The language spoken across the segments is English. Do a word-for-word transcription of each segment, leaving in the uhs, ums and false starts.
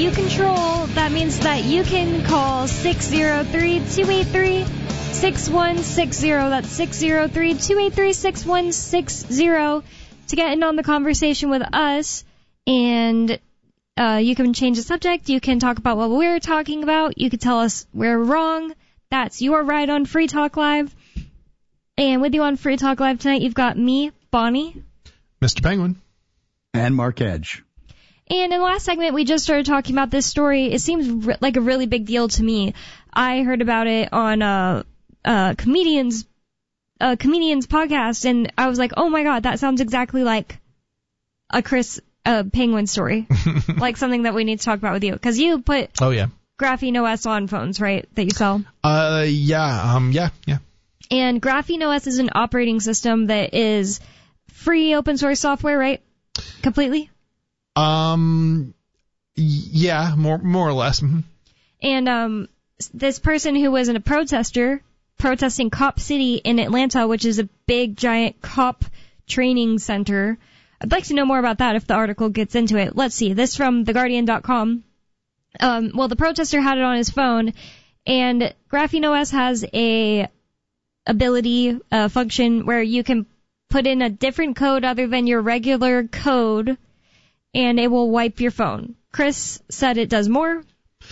you control. That means that you can call six oh three, two eight three, six one six zero. That's six oh three, two eight three, six one six zero to get in on the conversation with us. And uh, you can change the subject. You can talk about what we're talking about. You can tell us we're wrong. That's your right on Free Talk Live. And with you on Free Talk Live tonight, you've got me, Bonnie, Mister Penguin, and Mark Edge. And in the last segment, we just started talking about this story. It seems re- like a really big deal to me. I heard about it on a, a comedian's a comedian's podcast, and I was like, oh my god, that sounds exactly like a Chris uh, Penguin story, like something that we need to talk about with you, because you put oh yeah Graphene O S on phones, right, that you sell? Uh yeah um yeah yeah. And Graphene O S is an operating system that is free open source software, right? Completely. Um, yeah, more more or less. Mm-hmm. And um, this person who was a protester protesting Cop City in Atlanta, which is a big, giant cop training center. I'd like to know more about that if the article gets into it. Let's see. This from the guardian dot com. Um, well, the protester had it on his phone, and Graphene O S has a ability, a function where you can put in a different code other than your regular code, and it will wipe your phone. Chris said it does more.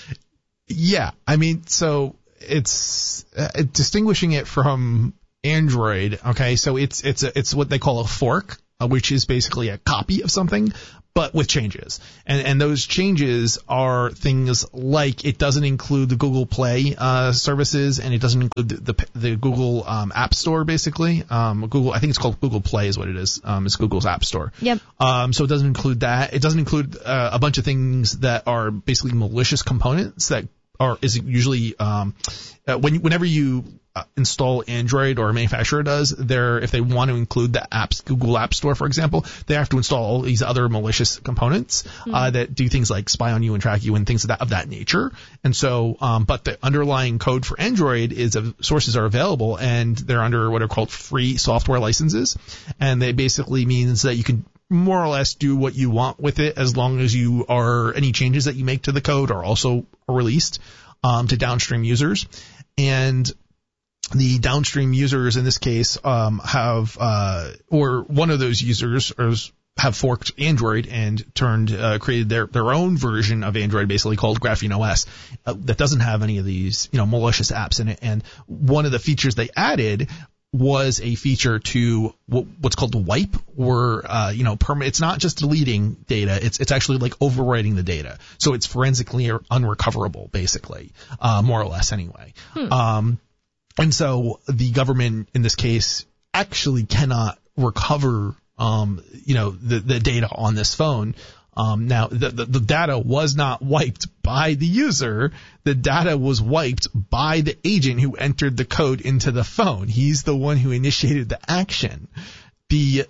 Yeah, I mean, so it's uh, distinguishing it from Android. Okay, so it's it's a, it's what they call a fork, uh, which is basically a copy of something, but with changes. And and those changes are things like it doesn't include the Google Play uh, services, and it doesn't include the the, the Google um, App Store, basically. Um, Google, I think it's called Google Play is what it is. Um, it's Google's App Store. Yep. Um, so it doesn't include that. It doesn't include uh, a bunch of things that are basically malicious components that are is usually um, uh, when whenever you Uh, install Android, or a manufacturer does, they're, if they want to include the apps, Google App Store, for example, they have to install all these other malicious components mm-hmm. uh, that do things like spy on you and track you and things of that, of that nature. And so, um, but the underlying code for Android is of sources are available, and they're under what are called free software licenses, and they basically means that you can more or less do what you want with it as long as you are any changes that you make to the code are also released um, to downstream users. And the downstream users in this case um, have, uh, or one of those users have forked Android and turned, uh, created their, their own version of Android, basically called Graphene O S, uh, that doesn't have any of these, you know, malicious apps in it. And one of the features they added was a feature to what's called the wipe, or uh, you know, perma- it's not just deleting data; it's it's actually like overwriting the data, so it's forensically unrecoverable, basically, uh, more or less, anyway. Hmm. Um, And so the government in this case actually cannot recover, um, you know, the, the data on this phone. Um, now, the, the, the data was not wiped by the user. The data was wiped by the agent who entered the code into the phone. He's the one who initiated the action. The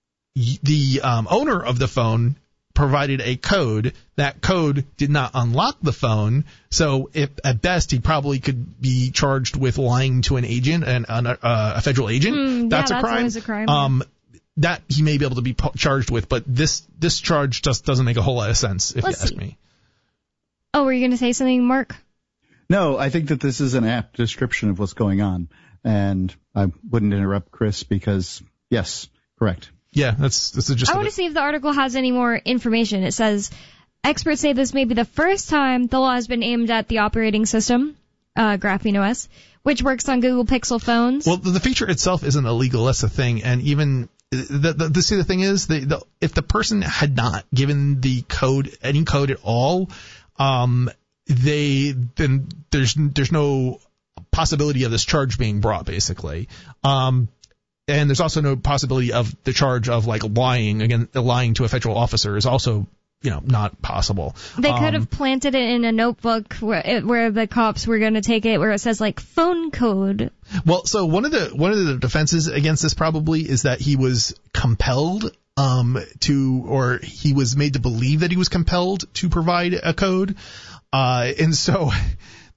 the um, owner of the phone provided a code. That code did not unlock the phone, so if at best he probably could be charged with lying to an agent, and uh, a federal agent. Mm, that's yeah, a that's crime. always a crime. Um, that he may be able to be charged with, but this this charge just doesn't make a whole lot of sense, if Let's you ask see. me. Oh, were you going to say something, Mark? No, I think that this is an apt description of what's going on, and I wouldn't interrupt Chris because, yes, correct. Yeah, that's that's just. I want to see if the article has any more information. It says, experts say this may be the first time the law has been aimed at the operating system, uh, Graphene O S, which works on Google Pixel phones. Well, the feature itself isn't illegal. That's the thing. And even the, the, the see, the thing is, the, the, if the person had not given the code, any code at all, um, they then there's there's no possibility of this charge being brought, basically. Um, And there's also no possibility of the charge of like lying, again, lying to a federal officer is also, you know, not possible. They could um, have planted it in a notebook where, it, where the cops were going to take it, where it says like phone code. Well, so one of the one of the defenses against this probably is that he was compelled um, to, or he was made to believe that he was compelled to provide a code, uh, and so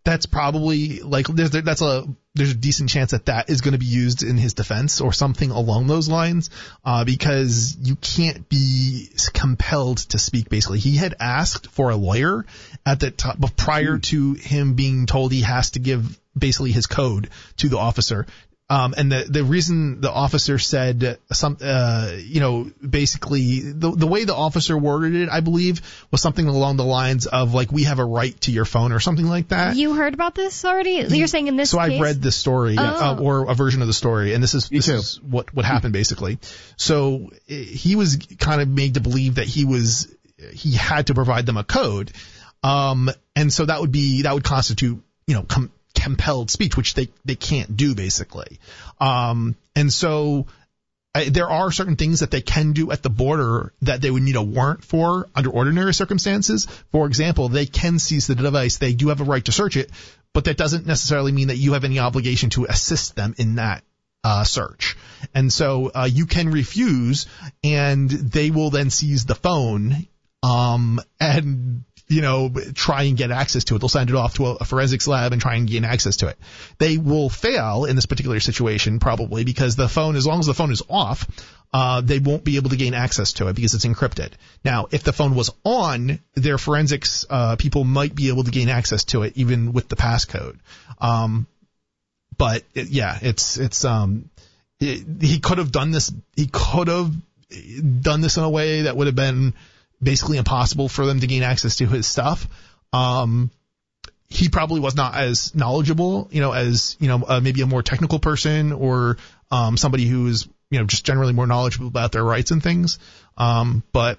that's probably like there's that's a there's a decent chance that that is going to be used in his defense or something along those lines, uh, because you can't be compelled to speak. Basically, he had asked for a lawyer at the top prior to him being told he has to give basically his code to the officer. Um, and the, the reason the officer said some, uh, you know, basically the, the way the officer worded it, I believe, was something along the lines of like, we have a right to your phone or something like that. You heard about this already? You're saying in this so case? I've read the story, Oh. uh, or a version of the story, and this is, this is what, what happened basically. So he was kind of made to believe that he was, he had to provide them a code. Um, and so that would be, that would constitute, you know, com- compelled speech, which they, they can't do basically. Um, and so I, there are certain things that they can do at the border that they would need a warrant for under ordinary circumstances. For example, they can seize the device. They do have a right to search it, but that doesn't necessarily mean that you have any obligation to assist them in that uh, search. And so uh, you can refuse, and they will then seize the phone um, and you know, try and get access to it. They'll send it off to a, a forensics lab and try and gain access to it. They will fail in this particular situation probably because the phone, as long as the phone is off, uh, they won't be able to gain access to it because it's encrypted. Now, if the phone was on, their forensics uh, people might be able to gain access to it even with the passcode. Um, but it, yeah, it's it's um, it, he could have done this. He could have done this in a way that would have been basically impossible for them to gain access to his stuff. Um, he probably was not as knowledgeable, you know, as, you know, uh, maybe a more technical person or, um, somebody who is, you know, just generally more knowledgeable about their rights and things. Um, but,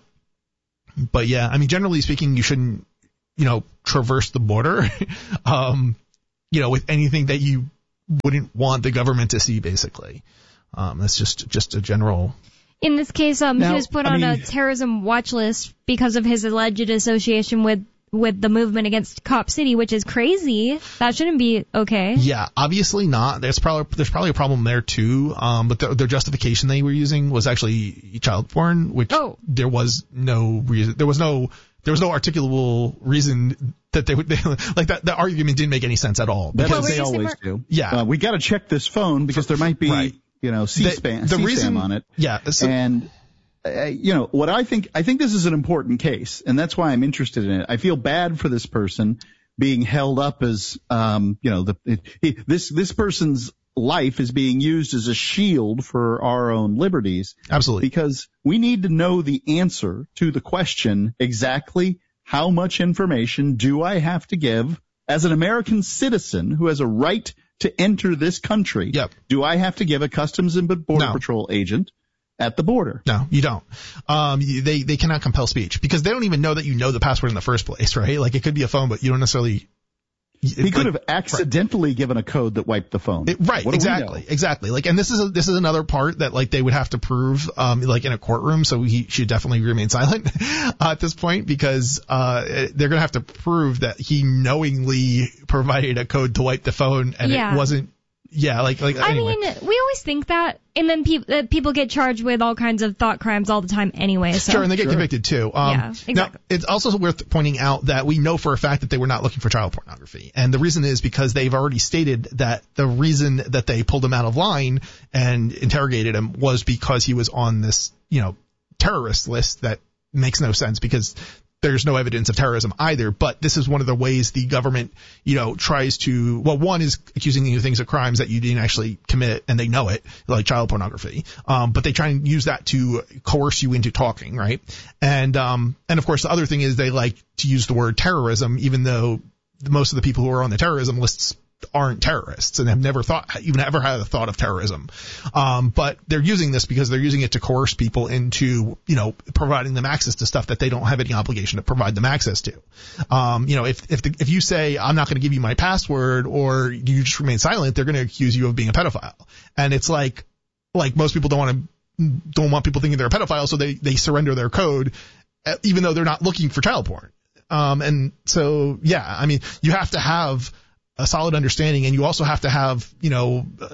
but yeah, I mean, generally speaking, you shouldn't, you know, traverse the border, um, you know, with anything that you wouldn't want the government to see, basically. Um, that's just, just a general. In this case, um, Now, he was put I on mean, a terrorism watch list because of his alleged association with, with the movement against Cop City, which is crazy. That shouldn't be okay. Yeah, obviously not. There's probably there's probably a problem there too. Um, but the, their justification they were using was actually child porn, which Oh. there was no reason. There was no there was no articulable reason that they would they, like that. The argument didn't make any sense at all. That's What what were they you saying, always Mark? do. Yeah. Uh, we got to check this phone because there might be, Right. you know, C-SPAN, the C-SPAN reason on it. Yeah. So, And, uh, you know, what I think, I think this is an important case, and that's why I'm interested in it. I feel bad for this person being held up as, um, you know, the, it, he, this, this person's life is being used as a shield for our own liberties. absolutely. Because we need to know the answer to the question exactly how much information do I have to give as an American citizen who has a right to enter this country? Yep. Do I have to give a Customs and Border No. Patrol agent at the border? No, you don't. Um, you- they, they cannot compel speech because they don't even know that you know the password in the first place, right? Like it could be a phone, but you don't necessarily. He could have accidentally given a code that wiped the phone. It, right, What do we exactly, know? exactly. Like, and this is a, this is another part that like they would have to prove, um, like in a courtroom. So he should definitely remain silent uh, at this point because uh, they're gonna have to prove that he knowingly provided a code to wipe the phone and Yeah. it wasn't. Yeah, like like. I anyway. mean, we always think that, and then pe- uh, people get charged with all kinds of thought crimes all the time anyway. So. Sure, and they get Sure. convicted too. Um, Yeah, exactly. Now, it's also worth pointing out that we know for a fact that they were not looking for child pornography. And the reason is because they've already stated that the reason that they pulled him out of line and interrogated him was because he was on this, you know, terrorist list that makes no sense because there's no evidence of terrorism either, but this is one of the ways the government, you know, tries to, well, one is accusing you of things of crimes that you didn't actually commit and they know it, like child pornography. Um, but they try and use that to coerce you into talking, right? And, um, and of course the other thing is they like to use the word terrorism, even though most of the people who are on the terrorism lists aren't terrorists and have never thought, even ever had a thought of terrorism. Um, but they're using this because they're using it to coerce people into, you know, providing them access to stuff that they don't have any obligation to provide them access to. Um, you know, if, if the, if you say, I'm not going to give you my password or you just remain silent, they're going to accuse you of being a pedophile. And it's like, like most people don't want to, don't want people thinking they're a pedophile. So they, they surrender their code, even though they're not looking for child porn. Um, and so, yeah, I mean, you have to have a solid understanding, and you also have to have, you know, uh,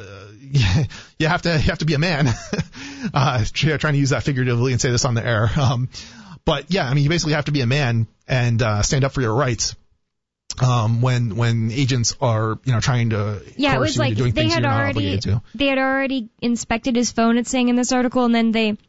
you have to you have to be a man. uh, trying to use that figuratively and say this on the air, um, but yeah, I mean, you basically have to be a man and uh, stand up for your rights. Um, when when agents are you know trying to yeah, it was like doing they things had you're not already obligated to. they had already inspected his phone. It's saying in this article, and then they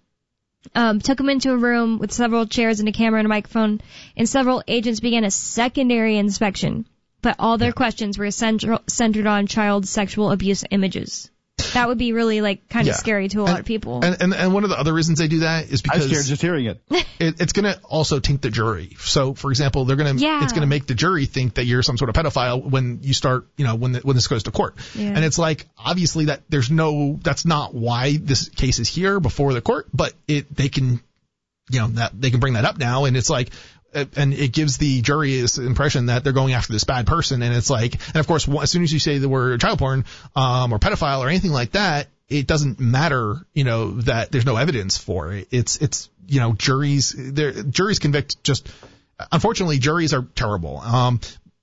um, took him into a room with several chairs and a camera and a microphone, and several agents began a secondary inspection. But all their Yeah. questions were central, centered on child sexual abuse images. That would be really like kind of Yeah. scary to a lot of people. And, and and one of the other reasons they do that is I'm because scared just hearing it. it, it's going to also taint the jury. So, for example, they're going to Yeah. it's going to make the jury think that you're some sort of pedophile when you start, you know, when the, when this goes to court. Yeah. And it's like obviously that there's no that's not why this case is here before the court, but it they can, you know, that they can bring that up now, and it's like. And it gives the jury this impression that they're going after this bad person, and it's like, and of course, as soon as you say the word child porn um, or pedophile or anything like that, it doesn't matter, you know, that there's no evidence for it. It's it's you know, juries, juries convict just. Unfortunately, juries are terrible, um,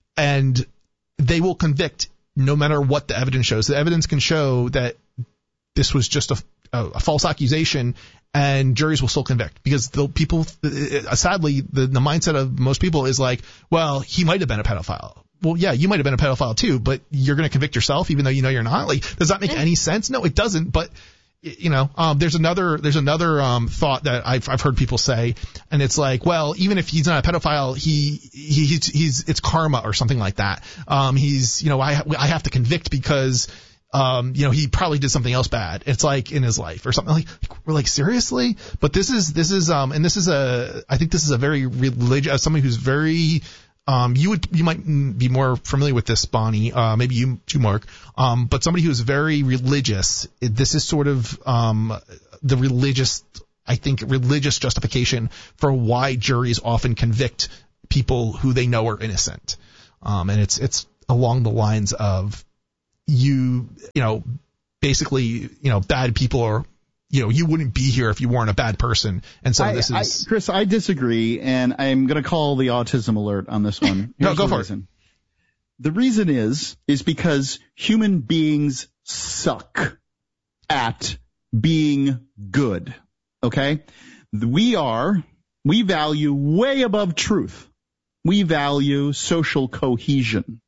and they will convict no matter what the evidence shows. The evidence can show that this was just a, a, a false accusation. And juries will still convict because the people, uh, sadly, the, the mindset of most people is like, well, he might have been a pedophile. Well, yeah, you might have been a pedophile too, but you're going to convict yourself even though you know you're not. Like, does that make any sense? No, it doesn't. But you know, um, there's another there's another um, thought that I've I've heard people say, and it's like, well, even if he's not a pedophile, he, he he's he's it's karma or something like that. Um, he's you know I I have to convict because. Um, you know, he probably did something else bad. It's like in his life or something like, we're like, seriously? But this is, this is, um, and this is a, I think this is a very religious, as somebody who's very, um, you would, you might be more familiar with this, Bonnie, uh, maybe you too, Mark, um, but somebody who's very religious, it, this is sort of, um, the religious, I think, religious justification for why juries often convict people who they know are innocent. Um, and it's, it's along the lines of, you, you know, basically, you know, bad people are, you know, you wouldn't be here if you weren't a bad person. And so I, this is. I, Chris, I disagree, and I'm going to call the autism alert on this one. No, Here's go the for reason. it. The reason is, is because human beings suck at being good. Okay? We are, we value way above truth. We value social cohesion.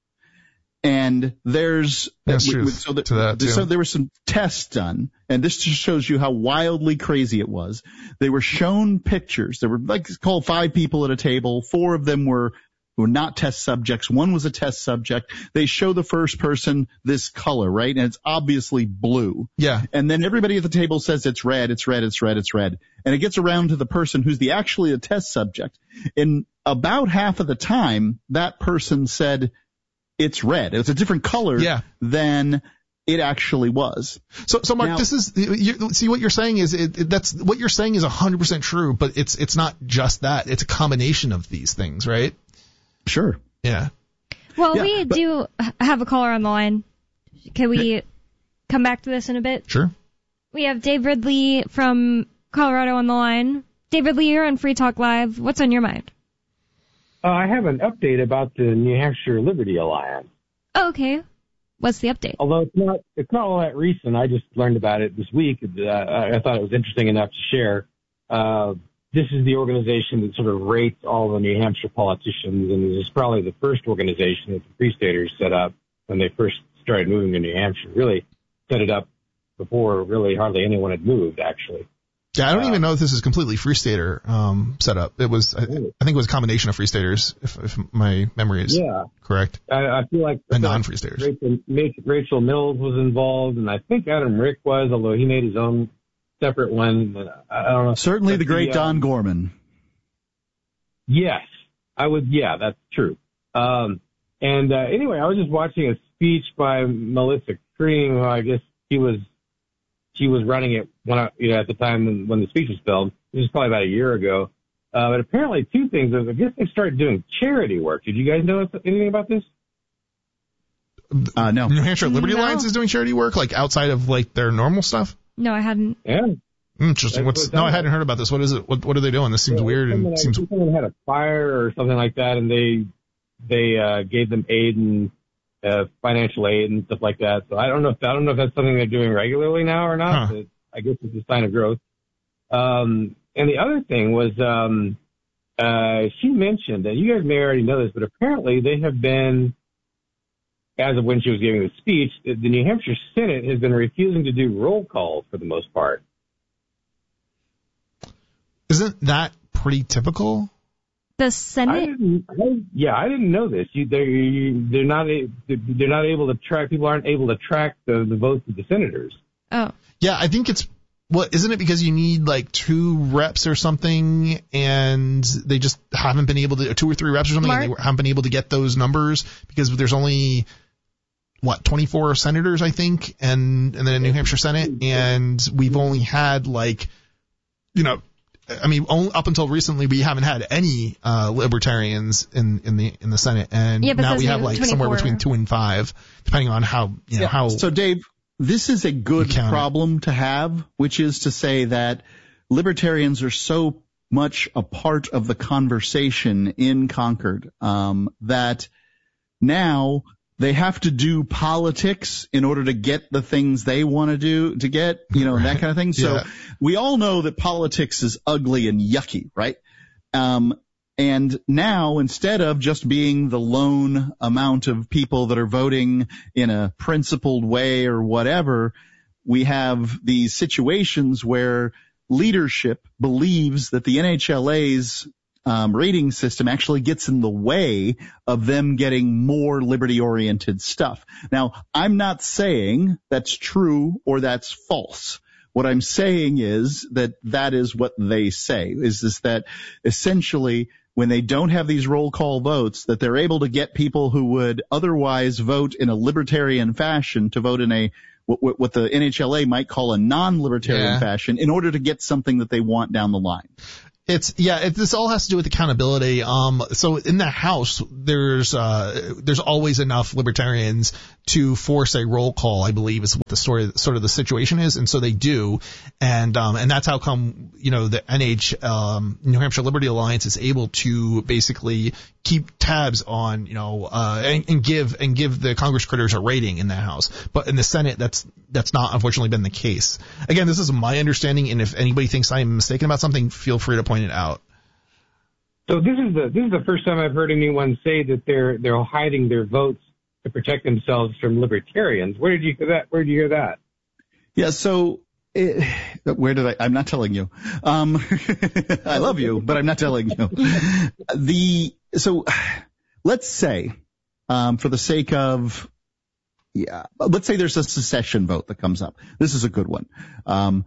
And there's That's we, true we, so, the, to that too. so there were some tests done, and this just shows you how wildly crazy it was. They were shown pictures. There were like called five people at a table. Four of them were were not test subjects. One was a test subject. They show the first person this color, right? And it's obviously blue. Yeah. And then everybody at the table says it's red, it's red, it's red, it's red. And it gets around to the person who's the actually a test subject. And about half of the time, that person said it's red. It's a different color yeah. than it actually was. So, so Mark, now, this is you, see what you're saying is it, it, that's what you're saying is one hundred percent true, but it's it's not just that. It's a combination of these things, right? Sure. Yeah. Well, Yeah, we but- do have a caller on the line. Can we come back to this in a bit? Sure. We have Dave Ridley from Colorado on the line. Dave Ridley, you're on Free Talk Live. What's on your mind? Uh, I have an update about the New Hampshire Liberty Alliance. Oh, okay. What's the update? Although it's not, it's not all that recent. I just learned about it this week. Uh, I thought it was interesting enough to share. Uh, this is the organization that sort of rates all the New Hampshire politicians, and this is probably the first organization that the Free Staters set up when they first started moving to New Hampshire. Really set it up before really hardly anyone had moved, actually. Yeah, I don't Uh, even know if this is completely Free Stater um, setup. It was, I, I think it was a combination of Free Staters, if, if my memory is Yeah. correct, I, I feel like and non-Free Staters. Rachel, Rachel Mills was involved, and I think Adam Rick was, although he made his own separate one. I don't know. Certainly But the great uh, Don Gorman. Yes, I would. Yeah, that's true. Um, and uh, anyway, I was just watching a speech by Melissa Cream, who I guess she was she was running it when I, you know, at the time when, when the speech was filmed. This was probably about a year ago. Uh, but apparently, two things. I guess they started doing charity work. Did you guys know anything about this? Uh, no. New Hampshire Liberty No. Alliance is doing charity work, like outside of like their normal stuff. No, I hadn't. Yeah. Interesting. That's What's what no, I that hadn't heard about this. What is it? What What are they doing? This seems Yeah, weird someone, and I seems. think someone had a fire or something like that, and they they uh, gave them aid and uh, financial aid and stuff like that. So I don't know if I don't know if that's something they're doing regularly now or not. Huh. But I guess it's a sign of growth. Um, and the other thing was um, uh, she mentioned that you guys may already know this, but apparently they have been, as of when she was giving the speech, the New Hampshire Senate has been refusing to do roll calls for the most part. Isn't that pretty typical? The I Senate? didn't, I, yeah, I didn't know this. You, they're, you, they're not a, they're not able to track. People aren't able to track the, the votes of the senators. Oh. Yeah, I think it's what isn't it because you need like two reps or something, and they just haven't been able to two or three reps or something, Mark? and they haven't been able to get those numbers because there's only what twenty-four senators, I think, and and then a New Hampshire Senate, and we've only had like, you know. I mean, only, up until recently, we haven't had any uh, libertarians in, in the in the Senate, and Yeah, but now those we have new like twenty-four. somewhere between two and five, depending on how you know Yeah. how. So, Dave, this is a good You count it. problem to have, which is to say that libertarians are so much a part of the conversation in Concord um, that now they have to do politics in order to get the things they want to do to get, you know, that kind of thing. So Yeah. we all know that politics is ugly and yucky, right? Um, and now instead of just being the lone amount of people that are voting in a principled way or whatever, we have these situations where leadership believes that the N H L A's Um, rating system actually gets in the way of them getting more liberty-oriented stuff. Now, I'm not saying that's true or that's false. What I'm saying is that that is what they say, is this that essentially when they don't have these roll call votes, that they're able to get people who would otherwise vote in a libertarian fashion to vote in a what, what the N H L A might call a non-libertarian Yeah. fashion in order to get something that they want down the line. It's yeah. It, this all has to do with accountability. Um, so in the House, there's uh, there's always enough libertarians to force a roll call. I believe is what the story, sort of the situation is, and so they do, and um, and that's how come you know the N H um, New Hampshire Liberty Alliance is able to basically keep tabs on you know uh, and, and give and give the Congress critters a rating in the House, but in the Senate that's that's not unfortunately been the case. Again, this is my understanding, and if anybody thinks I'm mistaken about something, feel free to point it out. So this is the this is the first time I've heard anyone say that they're they're hiding their votes to protect themselves from libertarians. Where did you hear that? Where did you hear that? Yeah, so it, where did I? I'm not telling you. Um, I love you, but I'm not telling you. The so let's say, um, for the sake of yeah, let's say there's a secession vote that comes up. This is a good one. Um,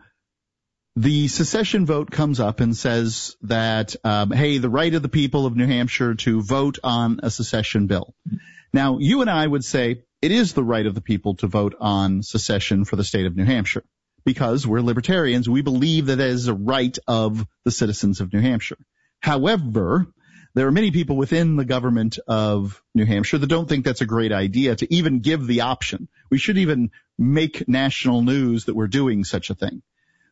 the secession vote comes up and says that, um, hey, the right of the people of New Hampshire to vote on a secession bill. Now, you and I would say it is the right of the people to vote on secession for the state of New Hampshire because we're libertarians. We believe that it is a right of the citizens of New Hampshire. However, there are many people within the government of New Hampshire that don't think that's a great idea to even give the option. We should even make national news that we're doing such a thing.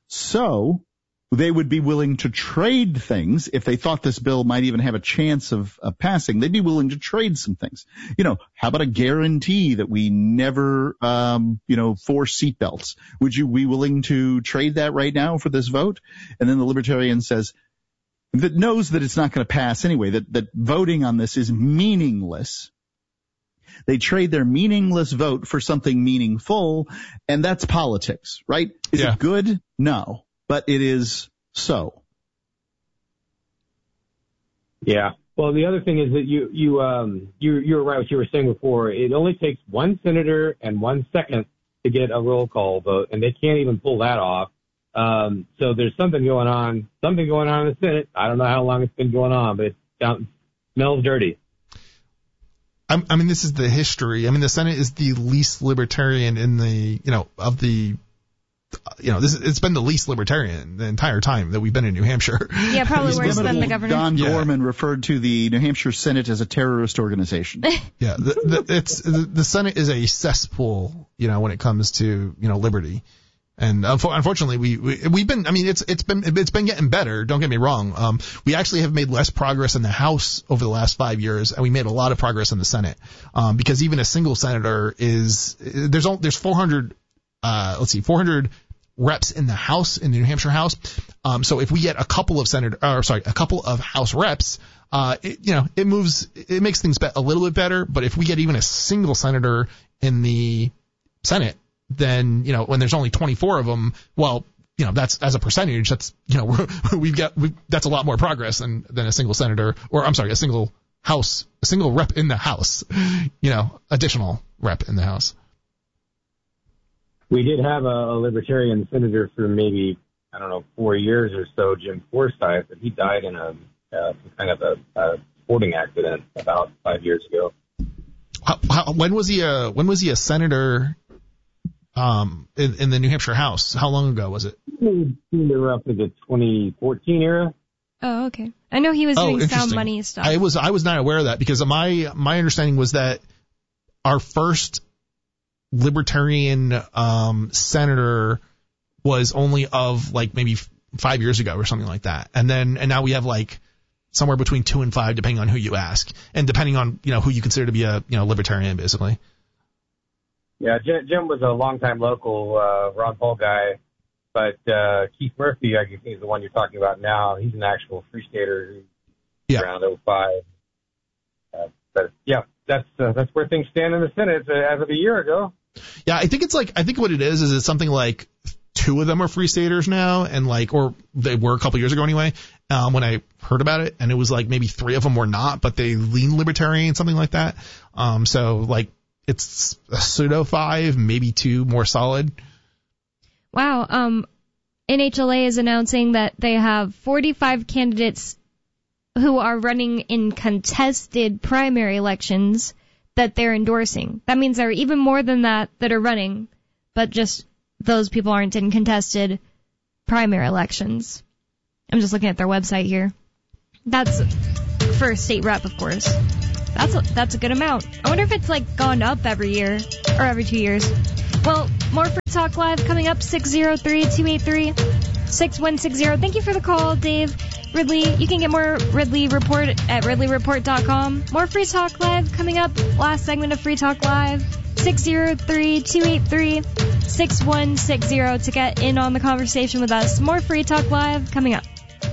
So they would be willing to trade things if they thought this bill might even have a chance of, of passing. They'd be willing to trade some things. You know, how about a guarantee that we never, um, you know, force seatbelts? Would you be willing to trade that right now for this vote? And then the libertarian says, that knows that it's not going to pass anyway, that, that voting on this is meaningless. They trade their meaningless vote for something meaningful, and that's politics, right? Is Yeah. it good? No, but it is so. Yeah. Well, the other thing is that you you um you you're right what you were saying before. It only takes one senator and one second to get a roll call vote, and they can't even pull that off. Um, so there's something going on, something going on in the Senate. I don't know how long it's been going on, but it sounds, smells dirty. I, I mean, this is the history. I mean, the Senate is the least libertarian in the, you know, of the, you know, this it's been the least libertarian the entire time that we've been in New Hampshire. Yeah, probably worse than the governor. Don Yeah. Gorman referred to the New Hampshire Senate as a terrorist organization. Yeah, the, the, it's the, the Senate is a cesspool, you know, when it comes to, you know, liberty. And unfo- unfortunately, we, we we've been. I mean, it's it's been it's been getting better. Don't get me wrong. Um, we actually have made less progress in the House over the last five years, and we made a lot of progress in the Senate. Um, because even a single senator is there's only, there's four hundred. Uh, let's see, four hundred reps in the House, in the New Hampshire House. Um, so if we get a couple of senator, or sorry, a couple of House reps, uh, it, you know, it moves, it makes things be- a little bit better. But if we get even a single senator in the Senate, then, you know, when there's only twenty-four of them, well, you know, that's, as a percentage, that's, you know, we're, we've got, we, that's a lot more progress than, than a single senator, or I'm sorry, a single House, a single rep in the House, you know, additional rep in the House. We did have a, a libertarian senator for maybe, I don't know, four years or so, Jim Forsyth, but he died in a uh, some kind of a, a sporting accident about five years ago. How, how, when was he a when was he a senator um, in, in the New Hampshire House? How long ago was it? Roughly the twenty fourteen era. Oh, okay. I know he was oh, doing Sound Money stuff. I was I was not aware of that, because my my understanding was that our first libertarian um, senator was only of like maybe f- five years ago or something like that, and then and now we have like somewhere between two and five, depending on who you ask, and depending on, you know, who you consider to be a, you know, libertarian, basically. Yeah, Jim, Jim was a longtime local uh, Ron Paul guy, but uh, Keith Murphy, I guess he's the one you're talking about now. He's an actual Free Stater who's yeah. around oh five. Uh, but yeah, that's uh, that's where things stand in the Senate uh, as of a year ago. Yeah, I think it's like I think what it is is it's something like two of them are Free Staters now, and like, or they were a couple years ago anyway, um, when I heard about it, and it was like maybe three of them were not, but they lean libertarian, something like that. Um, so like it's a pseudo five, maybe two more solid. Wow. Um, N H L A is announcing that they have forty-five candidates who are running in contested primary elections that they're endorsing. That means there are even more than that that are running, but just those people aren't in contested primary elections. I'm just looking at their website here. That's for a state rep, of course. That's a, that's a good amount. I wonder if it's like gone up every year or every two years. Well, more Free Talk Live coming up, six oh three, two eight three, six one six zero. Thank you for the call, Dave. Ridley, you can get more Ridley Report at ridley report dot com. More Free Talk Live coming up. Last segment of Free Talk Live. six oh three, two eight three, six one six zero to get in on the conversation with us. More Free Talk Live coming up.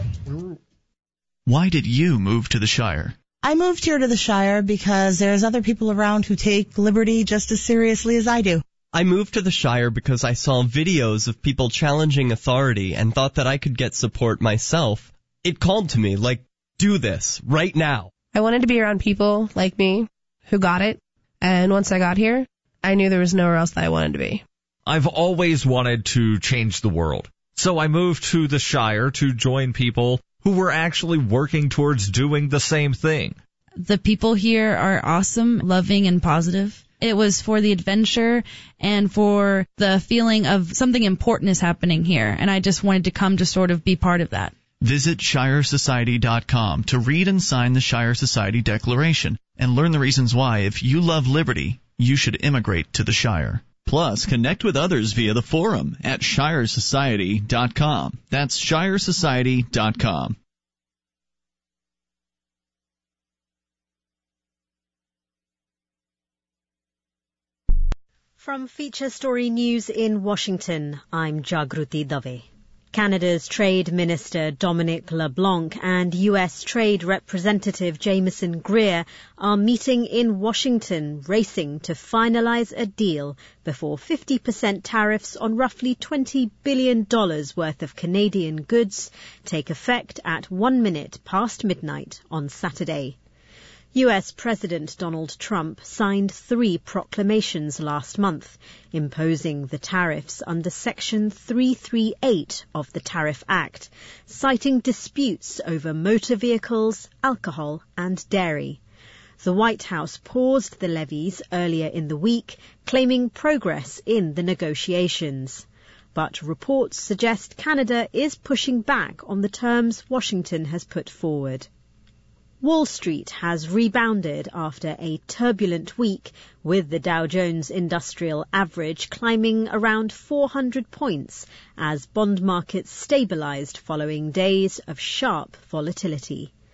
Why did you move to the Shire? I moved here to the Shire because there's other people around who take liberty just as seriously as I do. I moved to the Shire because I saw videos of people challenging authority and thought that I could get support myself. It called to me, like, do this, right now. I wanted to be around people like me who got it, and once I got here, I knew there was nowhere else that I wanted to be. I've always wanted to change the world, so I moved to the Shire to join people who were actually working towards doing the same thing. The people here are awesome, loving, and positive. It was for the adventure and for the feeling of something important is happening here, and I just wanted to come to sort of be part of that. Visit shire society dot com to read and sign the Shire Society Declaration and learn the reasons why, if you love liberty, you should immigrate to the Shire. Plus, connect with others via the forum at shire society dot com. That's shire society dot com. From Feature Story News in Washington, I'm Jagruti Dave. Canada's Trade Minister Dominic LeBlanc and U S Trade Representative Jameson Greer are meeting in Washington, racing to finalize a deal before fifty percent tariffs on roughly twenty billion dollars worth of Canadian goods take effect at one minute past midnight on Saturday. U S President Donald Trump signed three proclamations last month, imposing the tariffs under Section three thirty-eight of the Tariff Act, citing disputes over motor vehicles, alcohol, and dairy. The White House paused the levies earlier in the week, claiming progress in the negotiations. But reports suggest Canada is pushing back on the terms Washington has put forward. Wall Street has rebounded after a turbulent week, with the Dow Jones Industrial Average climbing around four hundred points as bond markets stabilized following days of sharp volatility.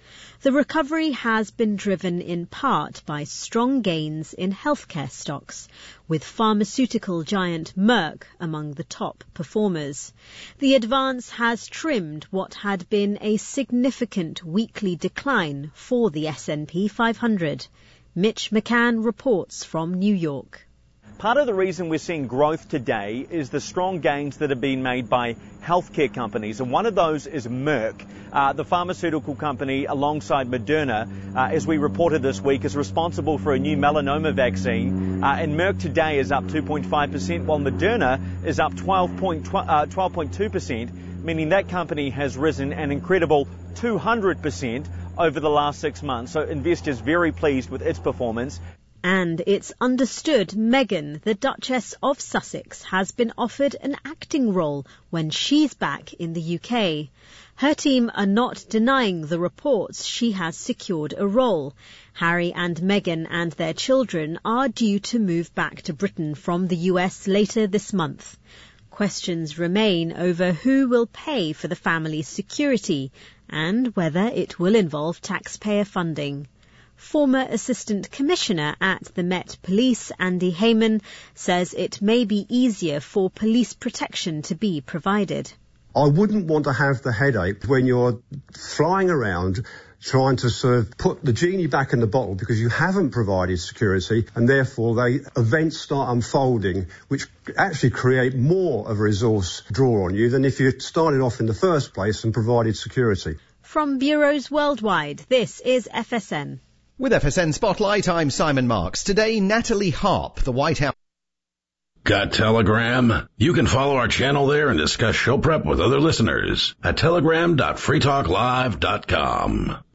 The recovery has been driven in part by strong gains in healthcare stocks, with pharmaceutical giant Merck among the top performers. The advance has trimmed what had been a significant weekly decline for the S and P five hundred. Mitch McCann reports from New York. Part of the reason we're seeing growth today is the strong gains that have been made by healthcare companies, and one of those is Merck. Uh, the pharmaceutical company, alongside Moderna, uh, as we reported this week, is responsible for a new melanoma vaccine, uh, and Merck today is up two point five percent, while Moderna is up twelve point two percent, meaning that company has risen an incredible two hundred percent over the last six months. So investors very pleased with its performance. And it's understood Meghan, the Duchess of Sussex, has been offered an acting role when she's back in the U K. Her team are not denying the reports she has secured a role. Harry and Meghan and their children are due to move back to Britain from the U S later this month. Questions remain over who will pay for the family's security and whether it will involve taxpayer funding. Former Assistant Commissioner at the Met Police, Andy Heyman, says it may be easier for police protection to be provided. I wouldn't want to have the headache when you're flying around trying to sort of put the genie back in the bottle because you haven't provided security, and therefore they events start unfolding which actually create more of a resource draw on you than if you started off in the first place and provided security. From bureaus worldwide, this is F S N. With F S N Spotlight, I'm Simon Marks. Today, Natalie Harp, the White House. Got Telegram? You can follow our channel there and discuss show prep with other listeners at telegram dot free talk live dot com.